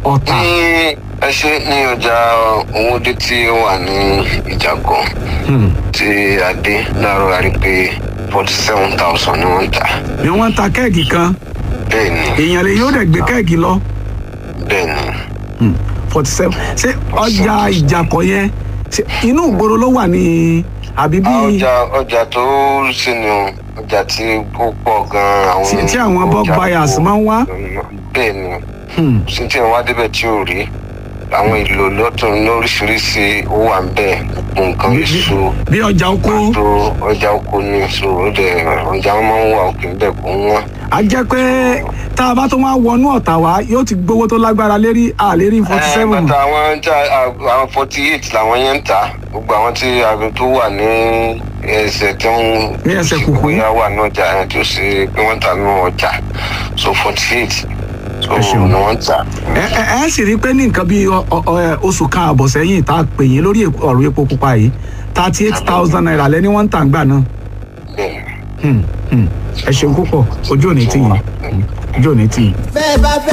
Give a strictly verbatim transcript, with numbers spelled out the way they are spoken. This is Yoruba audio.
Ọ̀tà. ní ẹ ṣe ní ọjà Owódé tí ó wà ní Ìjàgọ̀ tí a dé láàárọ̀ a rí pé forty seven thousand ni wọ́n ń tà. ni wọ́n ń ta kẹ́ẹ̀gì kan. bẹ́ẹ̀ ni. èèyàn lè yóò dẹ̀ gbé kẹ́ẹ̀gì lọ. bẹ́ẹ̀ ni. forty seven ṣé ọjà Ìjàkọ̀ yẹn inú ìgboro ló wà ní àbí bí. ọjà ọjà tó ṣe ni ọjà tí ó pọ̀ gan-an. àwọn tí àwọn bulk buyers máa ń wá. bẹ́ẹ̀ ni sí tí wọ́n wá débẹ̀ tí ò rí àwọn ìlò lọ́tún lóríṣiríṣi ó wà ń bẹ̀ nǹkan èso. bí ọjà oko. ọjà oko ni so ọjà wọn máa ń wà òkè ń bẹ̀ kó ń wá. a jẹ́ pé tá a bá tó wá wọnú Ọ̀tà wá yóò ti gbowó tó lágbára lérí àlérí forty seven. ẹ bàtà àwọn àwọn forty eight làwọn yẹn ń tà gbogbo àwọn tí aago tó wà ní ẹsẹ̀ tí wọ́n ní ẹsẹ̀ kùkú bóyá wà ní ọjà yẹn tó ṣe pé wọ́n tà ní ọjà so forty eight so ní wọ́n tà. ẹ ẹ ẹ sì rí i pé ní nǹkan bíi oṣù kan àbọ̀ sẹ́yìn tá a pè yín lórí ọ̀rọ̀ epo pupa yìí thirty eight thousand naira lẹ́ni wọ́n ń tà ń gbà náà. ẹ ṣeun púpọ̀ ojú ò ní tì yín ojú ò ní tì yín.